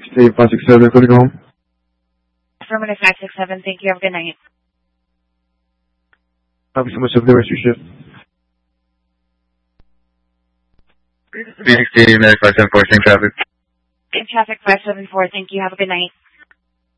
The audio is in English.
State 567, including home. Affirmative 567, thank you, have a good night. Thank you so much. Have a good rest of your shift. B16, 574, same traffic. Same traffic 574, thank you, have a good night.